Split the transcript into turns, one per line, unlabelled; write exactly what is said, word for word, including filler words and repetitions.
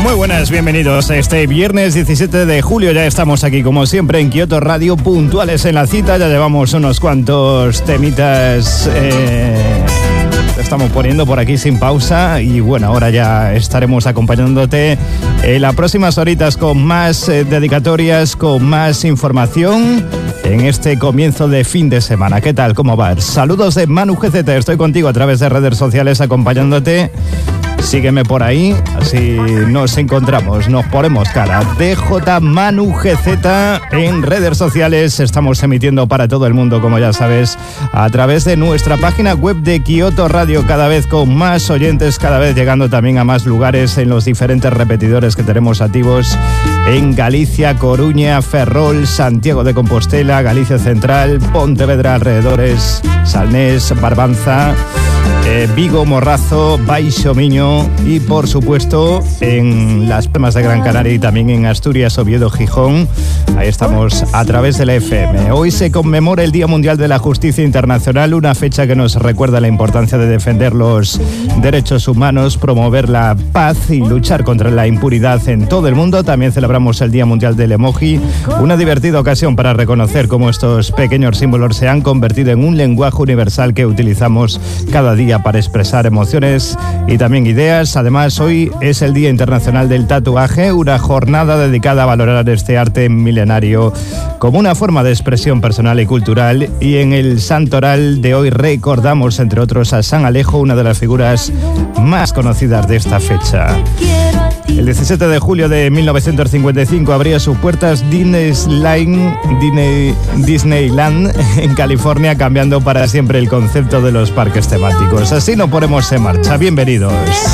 Muy buenas, bienvenidos. Este viernes diecisiete de julio ya estamos aquí como siempre en Kioto Radio, puntuales en la cita. Ya llevamos unos cuantos temitas eh, estamos poniendo por aquí sin pausa y bueno, ahora ya estaremos acompañándote en las próximas horitas con más eh, dedicatorias, con más información en este comienzo de fin de semana. ¿Qué tal? ¿Cómo vas? Saludos de Manu G Z, estoy contigo a través de redes sociales acompañándote. Sígueme por ahí, así nos encontramos, nos ponemos cara. D J Manu G Z en redes sociales. Estamos emitiendo para todo el mundo, como ya sabes, a través de nuestra página web de Kioto Radio, cada vez con más oyentes, cada vez llegando también a más lugares en los diferentes repetidores que tenemos activos en Galicia, Coruña, Ferrol, Santiago de Compostela, Galicia Central, Pontevedra, alrededores, Salnés, Barbanza, eh, Vigo, Morrazo, Baixo Miño y por supuesto en Las Palmas de Gran Canaria y también en Asturias, Oviedo, Gijón. Ahí estamos a través de la F M. Hoy se conmemora el Día Mundial de la Justicia Internacional, una fecha que nos recuerda la importancia de defender los derechos humanos, promover la paz y luchar contra la impunidad en todo el mundo. También celebramos el Día Mundial del Emoji, una divertida ocasión para reconocer cómo estos pequeños símbolos se han convertido en un lenguaje universal que utilizamos cada día para expresar emociones y también ideas. Además, hoy es el Día Internacional del Tatuaje, una jornada dedicada a valorar este arte milenario como una forma de expresión personal y cultural. Y en el santoral de hoy recordamos, entre otros, a San Alejo, una de las figuras más conocidas de esta fecha. El diecisiete de julio de mil novecientos cincuenta y cinco abría sus puertas Disneyland, Disney, Disneyland en California, cambiando para siempre el concepto de los parques temáticos. Así nos ponemos en marcha. Bienvenidos.